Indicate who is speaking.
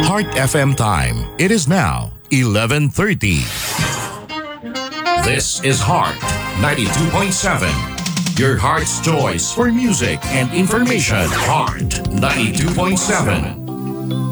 Speaker 1: Heart FM time. It is now 11:30. This is Heart 92.7. Your heart's choice for music and information. Heart 92.7.